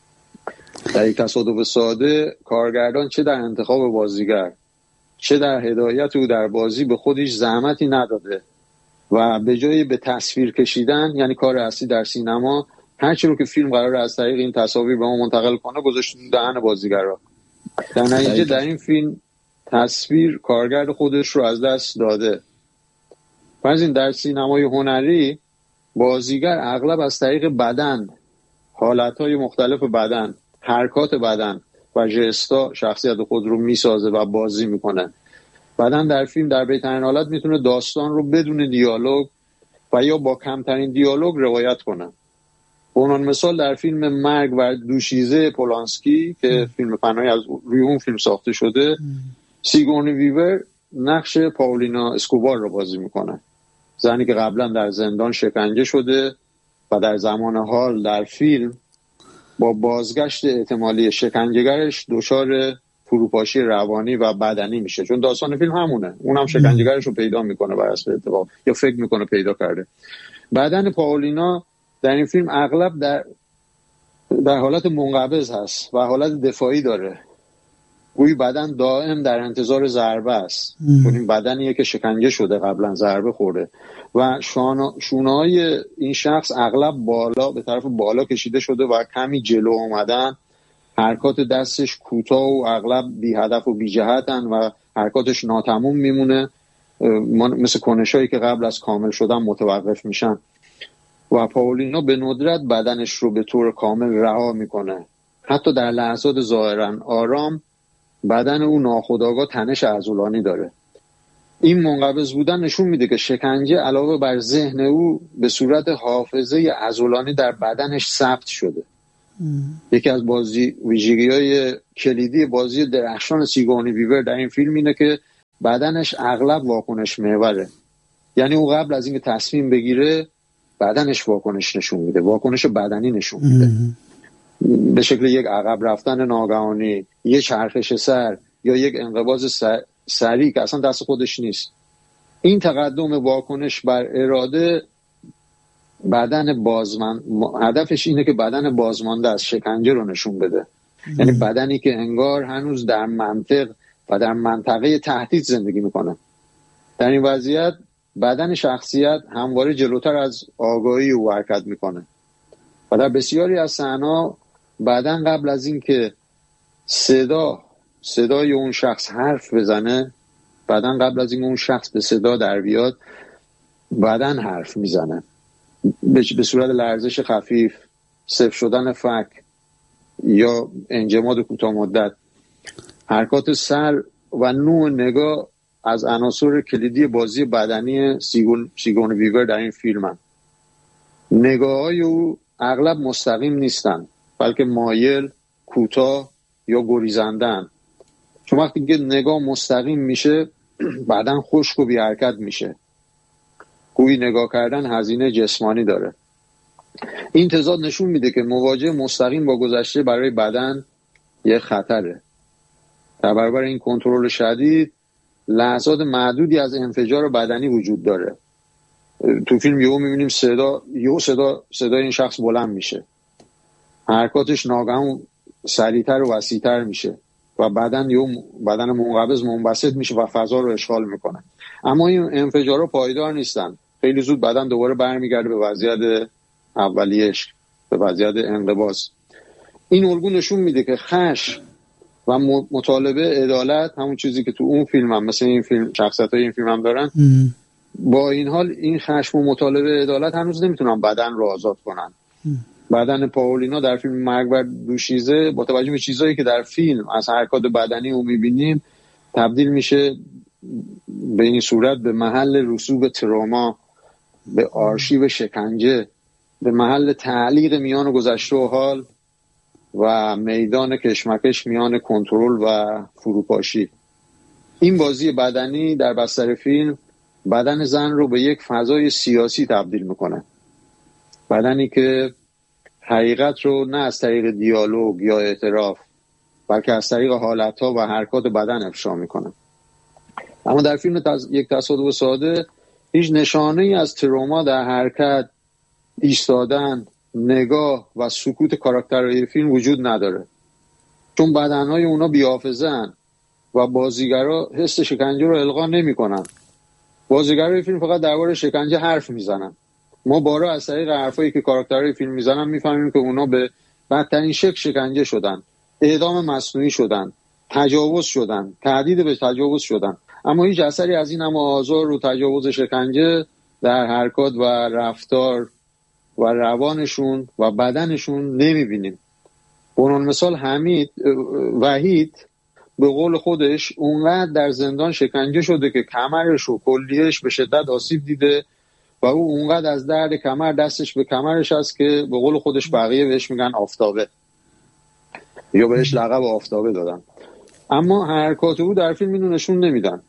در یک تصادف ساده کارگردان چه در انتخاب بازیگر چه در هدایت او در بازی به خودش زحمتی نداده و به جای به تصویر کشیدن، یعنی کار اصلی در سینما، هرچی رو که فیلم قراره از طریق این تصاویر به ما منتقل کنه گذاشته دهن بازیگرا. در نتیجه در این فیلم تصویر کارگرد خودش رو از دست داده. پس این در سینمای هنری بازیگر اغلب از طریق بدن، حالتهای مختلف بدن، حرکات بدن و ژستا شخصیت خود رو میسازه و بازی میکنه. بدن در فیلم در بهترین حالت میتونه داستان رو بدون دیالوگ و یا با کمترین دیالوگ روایت کنه. به عنوان مثال در فیلم مرگ و دوشیزه پولانسکی که فیلم پناهی از روی اون فیلم ساخته شده، سیگورنی ویور نقش پاولینا اسکوبار رو بازی میکنه، زنی که قبلا در زندان شکنجه شده و در زمان حال در فیلم با بازگشت احتمالی شکنجهگرش دچار فروپاشی روانی و بدنی میشه، چون داستان فیلم همونه، اونم شکنجهگرش رو پیدا میکنه بر اساس اتفاق یا فکر میکنه پیدا کرده. بدن پاولینا در این فیلم اغلب در در حالت منقبض هست و حالت دفاعی داره، گویی بدن دائم در انتظار ضربه است، چون این بدنیه که شکنجه شده، قبلا ضربه خورده و شونه‌های این شخص اغلب بالا به طرف بالا کشیده شده و کمی جلو اومدن، حرکات دستش کوتاه و اغلب بی هدف و بی جهتن و حرکاتش ناتموم میمونه، مثل کنشایی که قبل از کامل شدن متوقف میشن و پاولینا به ندرت بدنش رو به طور کامل رها میکنه. حتی در لحظات ظاهرا آرام بدن او ناخودآگاه تنش عضلانی داره. این منقبض بودن نشون میده که شکنجه علاوه بر ذهن او به صورت حافظه عضلانی در بدنش ثبت شده یکی از بازی ویژگی‌های کلیدی بازی درخشان سیگورنی ویور در این فیلم اینه که بدنش اغلب واکنش محوره. یعنی او قبل از اینکه تصمیم بگیره بدنش واکنش نشون میده، واکنش بدنی نشون میده، به شکل یک عقب رفتن ناگهانی، یک چرخش سر یا یک انقباض سریع که اصلا دست خودش نیست. این تقدم واکنش بر اراده بدن بازمند، هدفش اینه که بدن بازمانده از شکنجه رو نشون بده. یعنی بدنی که انگار هنوز در منطق و در منطقه تهدید زندگی میکنه. در این وضعیت بدن شخصیت همواره جلوتر از آگاهی او حرکت میکنه و در بسیاری از صحنه‌ها بدن قبل از این که صدا صدای اون شخص حرف بزنه، بدن قبل از این اون شخص به صدا در بیاد، بدن حرف میزنه به صورت لرزش خفیف، صفر شدن فک یا انجماد کوتاه مدت. حرکات سر و نوع نگاه از عناصر کلیدی بازی بدنی سیگون سیگورنی ویور در این فیلم هم. نگاه‌های او اغلب مستقیم نیستن بلکه مایل، کوتاه یا گریزندن. چون وقتی که نگاه مستقیم میشه بدن خشک و بی حرکت میشه. گویی نگاه کردن هزینه جسمانی داره. این تضاد نشون میده که مواجهه مستقیم با گذشته برای بدن یه خطره. در برابر این کنترل شدید لحظات معدودی از انفجار بدنی وجود داره. تو فیلم یهو میبینیم صدا یهو صدا صدای این شخص بلند میشه، حرکاتش ناگهان سریعتر و وسیعتر میشه و بدن یهو بدن منقبض منبسط میشه و فضا رو اشغال میکنه. اما این انفجارها پایدار نیستن. خیلی زود بدن دوباره برمیگرده به وضعیت اولیش، به وضعیت انقباض. این الگو نشون میده که خشم و مطالبه عدالت، همون چیزی که تو اون فیلم هم مثل این فیلم شخصیت‌های این فیلم هم دارن، ام. با این حال این خشم و مطالبه عدالت هنوز نمیتونن بدن رو آزاد کنن. ام. بدن پاولینا در فیلم مرگ بر دوشیزه با توجه به چیزایی که در فیلم از حرکات بدنی رو میبینیم تبدیل میشه به این صورت به محل رسوب تروما، به آرشیو شکنجه، به محل تعلیق میان گذشته و حال و میدان کشمکش میان کنترل و فروپاشی. این بازی بدنی در بستر فیلم بدن زن رو به یک فضای سیاسی تبدیل میکنه. بدنی که حقیقت رو نه از طریق دیالوگ یا اعتراف بلکه از طریق حالتها و حرکات بدن افشا میکنه. اما در فیلم تز... یک تصادف ساده هیچ نشانه‌ای از تروما در حرکت، ایستادن، نگاه و سکوت کاراکترهای فیلم وجود نداره. چون بدنهای اونا بی‌حافظه‌اند و بازیگرا حس شکنجه رو القا نمی‌کنن. بازیگرای فیلم فقط درباره شکنجه حرف میزنن. ما بارها از طریق حرفایی که کاراکترهای فیلم میزنن میفهمیم که اونا به بدترین شکل شکنجه شدن، اعدام مصنوعی شدن، تجاوز شدن، تهدید به تجاوز شدن. اما هیچ اثری از این همه آزار و تجاوز شکنجه در حرکات و رفتار و روانشون و بدنشون نمیبینیم. به عنوان مثال حمید وحید به قول خودش اونقدر در زندان شکنجه شده که کمرش و کلیهش به شدت آسیب دیده و او اونقدر از درد کمر دستش به کمرش هست که به قول خودش بقیه بهش میگن آفتابه یا بهش لقب آفتابه دادن. اما حرکات او در فیلم اینو نشون نمیدن.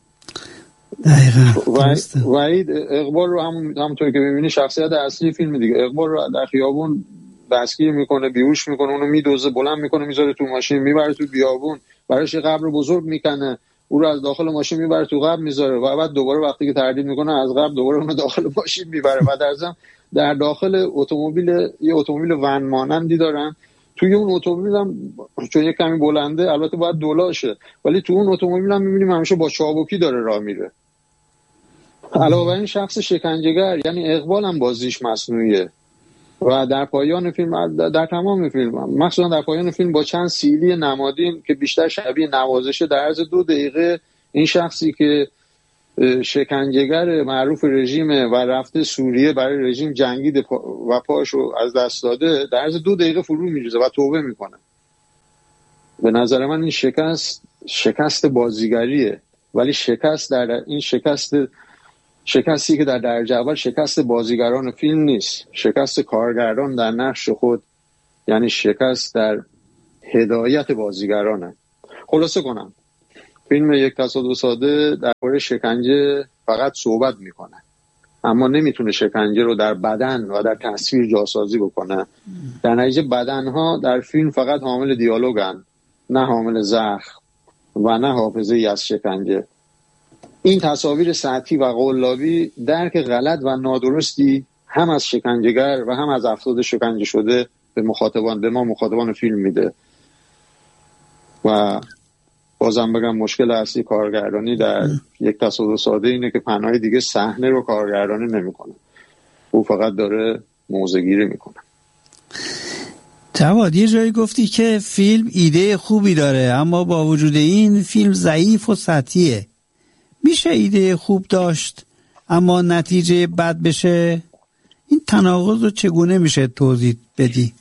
دقیقاً. وحید اقبال رو همون همونطور که می‌بینی شخصیت اصلی فیلم دیگه، اقبال رو در خیابون دستگیر میکنه، بیهوش میکنه، اونو میدوزه، بلند میکنه، میذاره تو ماشین، میبره تو بیابون، براش قبر بزرگ میکنه، او رو از داخل ماشین میبره تو قبر میذاره و بعد دوباره وقتی که تردید میکنه از قبر دوباره اونو داخل ماشین میبره و در ضمن در داخل اتومبیل یه اتومبیل ون مانندی دارن. توی اون اتومبیل هم چون یه کمی بلنده البته باید دولاشه، ولی تو اون اتومبیل هم میبینیم همیشه با چابکی داره راه میره. علاوه بر این شخص شکنجهگر یعنی اقبال هم بازیش مصنوعیه و در پایان فیلم در, در تمام فیلم مخصوصا در پایان فیلم با چند سیلی نمادین که بیشتر شبیه نوازشه در عرض دو دقیقه این شخصی که شکنجهگر معروف رژیمه و رفته سوریه برای رژیم جنگید و پاشو از دست داده در عرض دو دقیقه فرو میریزه و توبه میکنه. به نظر من این شکست شکست بازیگریه، ولی شکست در این شکست شکستی که در درجه اول شکست بازیگران فیلم نیست، شکست کارگردان در نقش خود یعنی شکست در هدایت بازیگرانه. خلاصه کنم، فیلم یک تصادف ساده درباره شکنجه فقط صحبت میکنه، اما نمیتونه شکنجه رو در بدن و در تصویر جاسازی بکنه. در نتیجه بدنها در فیلم فقط حامل دیالوگن، نه حامل زخم و نه حافظه ای از شکنجه. این تصاویر سطحی و قلابی درک غلط و نادرستی هم از شکنجهگر و هم از افراد شکنجه شده به مخاطبان به ما مخاطبان فیلم میده. و بازم بگم مشکل اصلی کارگردانی در یک تصادف ساده اینه که پناهی دیگه صحنه رو کارگردانی نمیکنه، او فقط داره موضع‌گیری میکنه. جواد، یه جایی گفتی که فیلم ایده خوبی داره اما با وجود این فیلم ضعیف و سطحیه. میشه ایده خوب داشت اما نتیجه بد بشه؟ این تناقض رو چگونه میشه توضیح بدی؟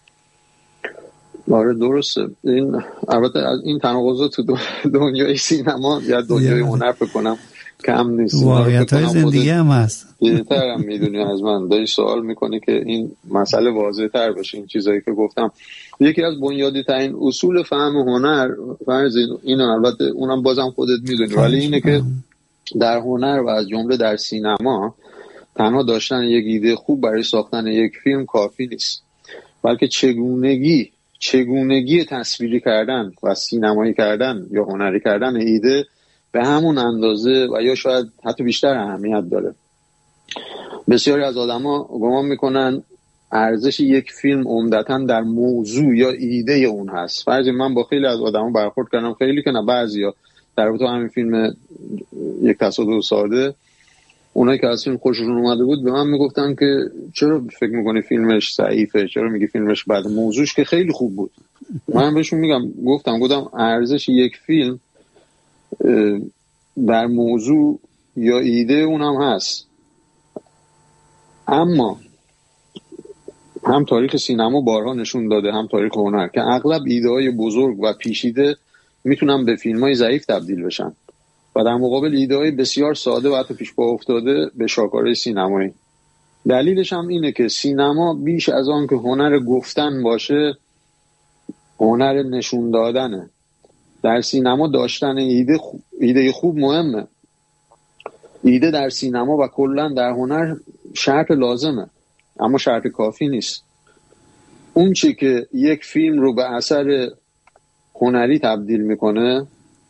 آره درسته. این البته از این تناقضات تو دنیای سینما یا دنیای هنر بکنم کم نیست. واقعیت‌های زندگی هم هست. بهتر هم میدونی از من، داری سوال میکنی که این مسئله واضح تر بشه. این چیزایی که گفتم یکی از بنیادی ترین اصول فهم هنر، فرض اینو البته اونم بازم خودت میدونی، ولی اینه که در هنر و از جمله در سینما تنها داشتن یک ایده خوب برای ساختن یک فیلم کافی نیست، بلکه چگونگی چگونگی تصویری کردن و سینمایی کردن یا هنری کردن ایده به همون اندازه و یا شاید حتی بیشتر اهمیت داره. بسیاری از آدما گمان میکنن ارزش یک فیلم عمدتاً در موضوع یا ایده اون هست. فرض من با خیلی از آدما برخورد کردم، خیلی که نه بعضیا، در رابطه همین فیلم یک تصادف ساده، اونایی که از فیلم خوششون اومده بود به من میگفتن که چرا فکر میکنی فیلمش ضعیفه، چرا میگی فیلمش بده، موضوعش که خیلی خوب بود. من بهشون میگم گفتم گفتم ارزش یک فیلم در موضوع یا ایده اونم هست، اما هم تاریخ سینما بارها نشون داده هم تاریخ هنر که اغلب ایده های بزرگ و پیچیده میتونن به فیلم های ضعیف تبدیل بشن و در مقابل ایده های بسیار ساده و حتی پیش پا افتاده به شاهکارهای سینمایی. دلیلش هم اینه که سینما بیش از آن که هنر گفتن باشه هنر نشون دادنه. در سینما داشتن ایده خوب، ایده خوب مهمه. ایده در سینما و کلا در هنر شرط لازمه اما شرط کافی نیست. اون چی که یک فیلم رو به اثر هنری تبدیل میکنه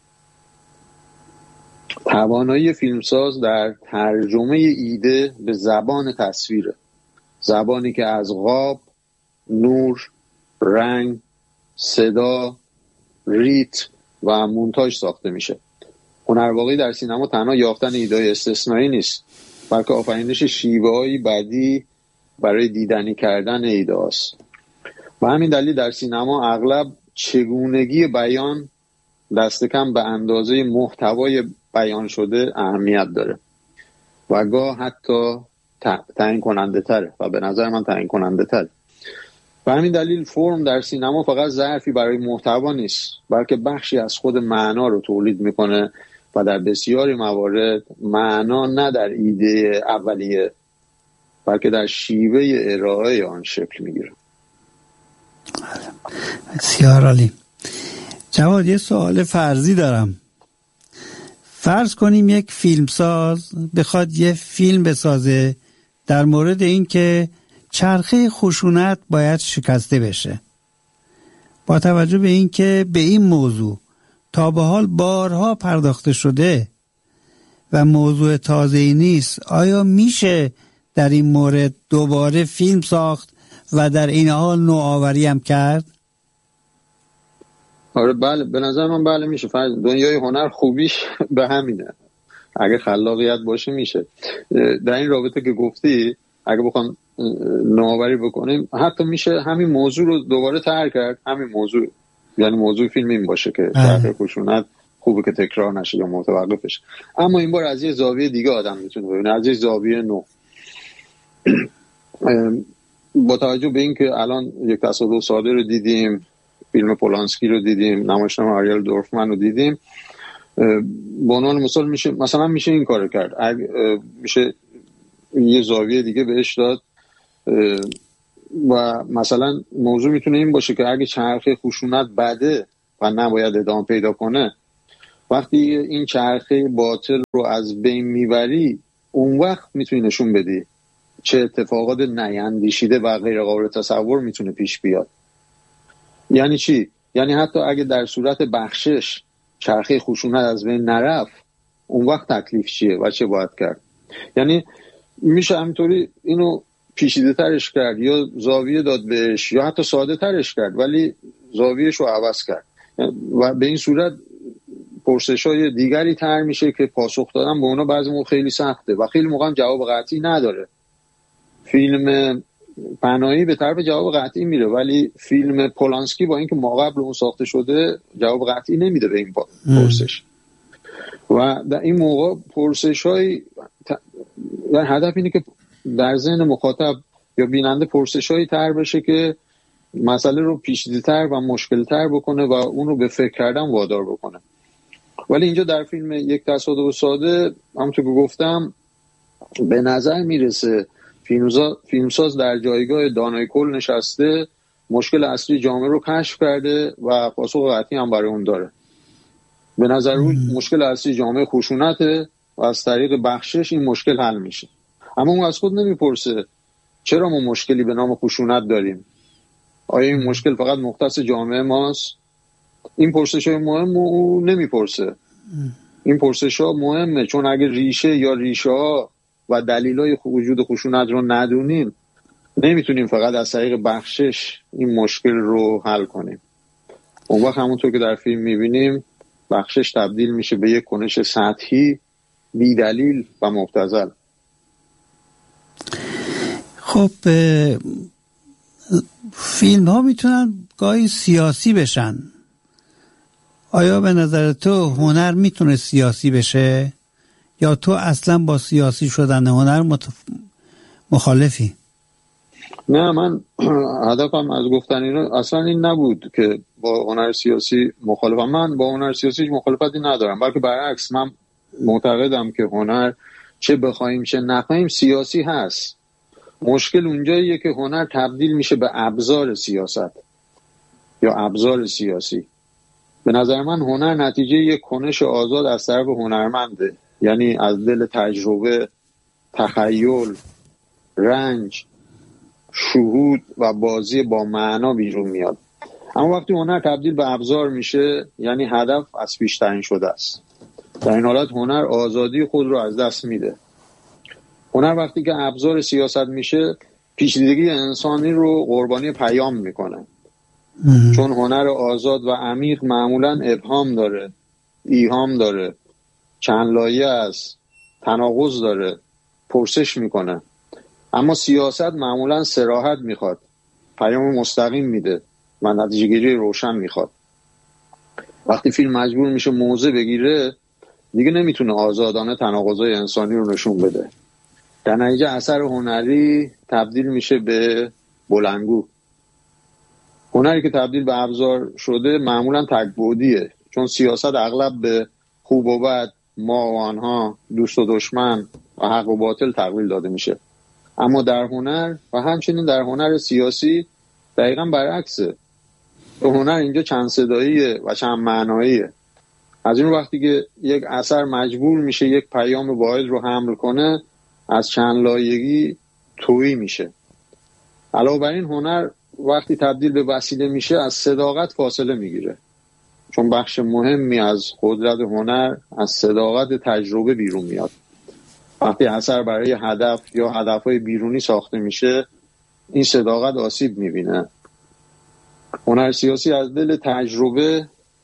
توانایی فیلمساز در ترجمه ایده به زبان تصویره، زبانی که از قاب، نور، رنگ، صدا، ریتم و مونتاژ ساخته میشه. هنر واقعی در سینما تنها یافتن ایده‌های استثنایی نیست، بلکه آفرینش شیوه‌های بدی برای دیدنی کردن ایده است. و همین دلیل در سینما اغلب چگونگی بیان دست کم به اندازه محتوای بیان شده اهمیت داره و گاه حتی تعیین کننده تره و به نظر من تعیین کننده تره. و همین دلیل فرم در سینما فقط ظرفی برای محتوا نیست، بلکه بخشی از خود معنا رو تولید میکنه و در بسیاری موارد معنا نه در ایده اولیه بلکه در شیوه ارائه آن شکل میگیره. بسیار عالی. جواد، یه سوال فرضی دارم. فرض کنیم یک فیلمساز بخواد یه فیلم بسازه در مورد این که چرخه خشونت باید شکسته بشه. با توجه به این که به این موضوع تا به حال بارها پرداخته شده و موضوع تازه‌ای نیست، آیا میشه در این مورد دوباره فیلم ساخت و در این حال نوآوری هم کرد؟ آره بله، به نظر من بله میشه. دنیای هنر خوبیش به همینه، اگه خلاقیت باشه میشه. در این رابطه که گفتی اگه بخوام نوآوری بکنیم حتی میشه همین موضوع رو دوباره طرح کرد. همین موضوع، یعنی موضوع فیلم این باشه که چرخه خشونت خوبه که تکرار نشه یا متوقفش، اما این بار از یه زاویه دیگه آدم میتونه ببینه، از یه زاویه نو. با توجه به این که الان یک تصادف ساده رو دیدیم، فیلم پولانسکی رو دیدیم، نمایشنامه آریل دورفمن رو دیدیم، به عنوان مثال میشه مثلا میشه این کارو کرد، میشه یه زاویه دیگه بهش داد، و مثلا موضوع میتونه این باشه که اگه چرخه خشونت بده و نباید ادامه پیدا کنه، وقتی این چرخه باطل رو از بین میبری، اون وقت میتونی نشون بدی چه اتفاقات نیندیشیده و غیر قابل تصور میتونه پیش بیاد. یعنی چی؟ یعنی حتی اگه در صورت بخشش چرخه خشونت از بین نرفت، اون وقت تکلیف چیه و چه باید کرد؟ یعنی میشه همینطوری اینو پیچیده ترش کرد یا زاویه داد بهش یا حتی ساده ترش کرد ولی زاویهش رو عوض کرد و به این صورت پرسش‌های دیگری تر میشه که پاسخ دادن به اونا بعضی موقع خیلی سخته و خیلی موقع جواب قطعی نداره. فیلم پناهی به طرف جواب قطعی میره ولی فیلم پولانسکی با اینکه ما قبل اون ساخته شده جواب قطعی نمیده به این پرسش و در این موقع پرسش‌های ت... یعنی هدف اینه که در ذهن مخاطب یا بیننده پرسش‌هایی تر بشه که مسئله رو پیچیده‌تر و مشکل‌تر بکنه و اون رو به فکر کردن وادار بکنه. ولی اینجا در فیلم یک تصادف ساده همونطور که گفتم به نظر میرسه فیلمساز در جایگاه دانای کل نشسته، مشکل اصلی جامعه رو کشف کرده و پاسخ قطعی هم برای اون داره. به نظر اون مشکل اصلی جامعه خشونته و از طریق بخشش این مشکل حل میشه. اما اون از خود نمیپرسه چرا ما مشکلی به نام خشونت داریم؟ آیا این مشکل فقط مختص جامعه ماست؟ این پرسش‌های مهم او نمیپرسه. این پرسش‌ها مهمه چون اگه ریشه یا ریشه‌ها و دلایل وجود خشونت رو ندونیم نمیتونیم فقط از طریق بخشش این مشکل رو حل کنیم. اون وقت همونطور که در فیلم میبینیم بخشش تبدیل میشه به یک کنش سطحی، بی دلیل و مبتذل. خب فیلم ها میتونن گاهی سیاسی بشن. آیا به نظر تو هنر میتونه سیاسی بشه یا تو اصلا با سیاسی شدن هنر متف... مخالفی؟ نه، من هدفم از گفتن اینو اصلا این نبود که با هنر سیاسی مخالفم. من با هنر سیاسی مخالفتی ندارم، بلکه برعکس من معتقدم که هنر چه بخوایم چه نخوایم سیاسی هست. مشکل اونجاییه که هنر تبدیل میشه به ابزار سیاست یا ابزار سیاسی. به نظر من هنر نتیجه یک کنش آزاد از طرف هنرمنده، یعنی از دل تجربه، تخیل، رنج، شهود و بازی با معنا بیرون میاد. اما وقتی هنر تبدیل به ابزار میشه یعنی هدف از پیش تعیین شده است. در این حالت هنر آزادی خود رو از دست میده. هنر وقتی که ابزار سیاست میشه پیچیدگی انسانی رو قربانی پیام میکنه. چون هنر آزاد و عمیق معمولاً ابهام داره، ایهام داره، چند لایه است، تناقض داره، پرسش میکنه. اما سیاست معمولاً صراحت میخواد، پیام مستقیم میده و نتیجه گیری روشن میخواد. وقتی فیلم مجبور میشه موضع بگیره دیگه نمیتونه آزادانه تناقضای انسانی رو نشون بده. در نتیجه اثر هنری تبدیل میشه به بلندگو. هنری که تبدیل به ابزار شده معمولاً تک‌بعدیه، چون سیاست اغلب به خوب و بد، ما و آنها، دوست و دشمن و حق و باطل تقلیل داده میشه. اما در هنر و همچنین در هنر سیاسی دقیقاً برعکسه. هنر اینجا چند صداییه و چند معناییه. از این وقتی که یک اثر مجبور میشه یک پیام واحد رو حمل کنه از چند لایگی تویی میشه. علاوه بر این هنر وقتی تبدیل به وسیله میشه از صداقت فاصله میگیره، چون بخش مهمی از قدرت هنر از صداقت تجربه بیرون میاد. وقتی اثر برای هدف یا هدفهای بیرونی ساخته میشه این صداقت آسیب میبینه. هنر سیاسی از دل تجربه،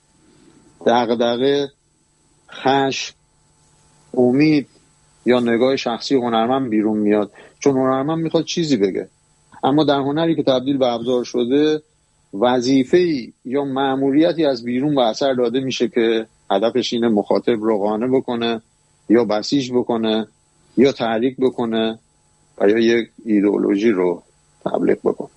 دغدغه، خشم، امید یا نگاه شخصی هنرمند بیرون میاد، چون هنرمند میخواد چیزی بگه. اما در هنری که تبدیل به ابزار شده وظیفه‌ای یا مأموریتی از بیرون به اثر داده میشه که هدفش اینه مخاطب رو قانع بکنه یا بسیج بکنه یا تحریک بکنه و یا یک ایدئولوژی رو تبلیغ بکنه.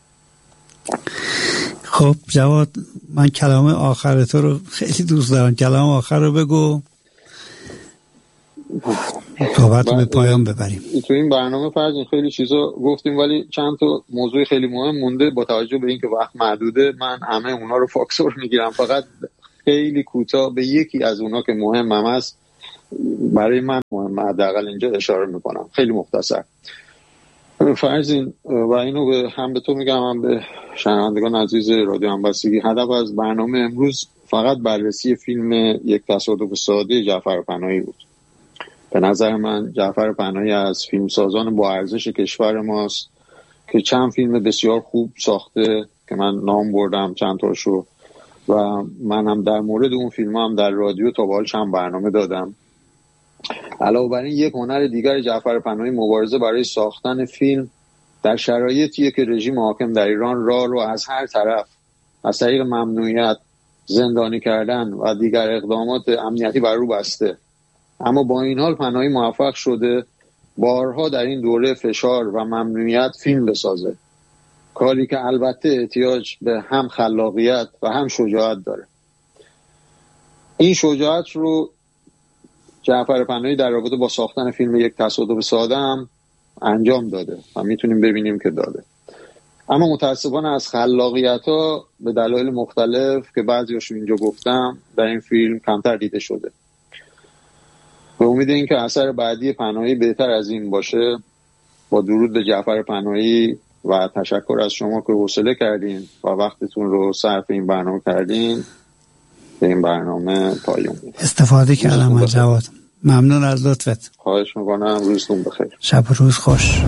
خب جواد، من کلام آخر تو رو خیلی دوست دارم. کلام آخر رو بگو. صحبت به پایان ببریم. تو این برنامه فرض خیلی چیزا گفتیم ولی چند تا موضوع خیلی مهم مونده. با توجه به اینکه وقت محدوده من همه اونا رو فاکسور میگیرم، فقط خیلی کوتاه به یکی از اونا که مهمم است برای من مهم حداقل اینجا اشاره میکنم، خیلی مختصر. فرضین و اینو به هم به تو میگم هم به شنوندگان عزیز رادیو همبستگی، هدف از برنامه امروز فقط بررسی فیلم یک تصادف ساده جعفر پناهی بود. به نظر من جعفر پناهی از فیلمسازان با ارزش کشور ماست که چند فیلم بسیار خوب ساخته که من نام بردم چند تاشو و منم در مورد اون فیلم هم در رادیو تا به حال چند برنامه دادم. علاوه بر این یک هنر دیگر جعفر پناهی مبارزه برای ساختن فیلم در شرایطیه که رژیم حاکم در ایران راه رو از هر طرف از طریق ممنوعیت، زندانی کردن و دیگر اقدامات امنیتی بر رو بسته. اما با این حال پناهی موفق شده بارها در این دوره فشار و ممنوعیت فیلم بسازه، کاری که البته احتیاج به هم خلاقیت و هم شجاعت داره. این شجاعت رو جعفر پناهی در رابطه با ساختن فیلم یک تصادف ساده هم انجام داده و میتونیم ببینیم که داده. اما متاسفانه از خلاقیت ها به دلایل مختلف که بعضیاشو اینجا گفتم در این فیلم کمتر دیده شده. به امید این که اثر بعدی پناهی بهتر از این باشه، با درود به جعفر پناهی و تشکر از شما که حوصله کردین و وقتتون رو صرف این برنامه کردین، به این برنامه پایان میدم. استفاده کردم من جواد. ممنون از لطفت. خواهش میکنم. روزتون بخیر. شب و روز خوش.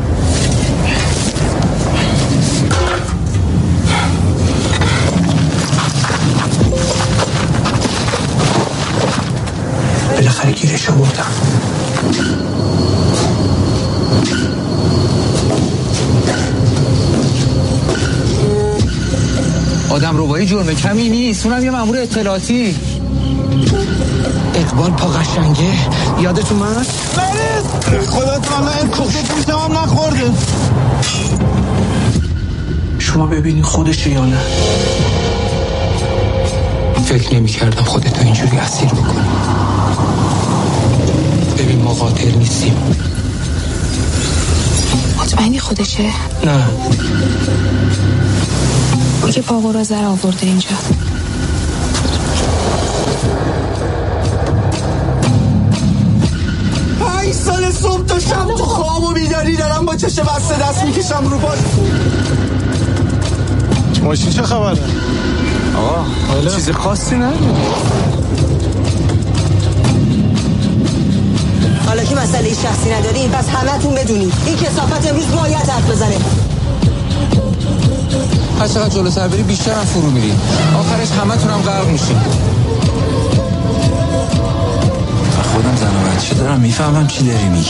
بالاخره گیرش آوردم. آدم ربایی جرم کمی نیست، اونم یه مأمور اطلاعاتی. اقبال پا قشنگه یادتون من؟ برید خدا تعالی این کفت میشم هم نخورده. شما ببینی خودشه یا نه؟ فکر نمی کردم خودتو اینجوری اسیر بکنی. ببین ما قاتل نیستیم. مطمئنی خودشه؟ نه دیگه پاقو را زر آورده اینجا. پنج سال صبح تا شب تو خواب و بیداری دارم با چشه بسته دست میکشم رو پاش. ماشین چه خبره؟ آقا چیز خاصی نه. حالا که مسئله شخصی نداریم پس همتون بدونید این کثافت امروز باید حرف بزنه. هر چقدر جلو سر بری بیشتر هم فرو میری، آخرش همتون هم غرق میشین. خودم زن و بچه دارم، میفهمم چی داری میگی.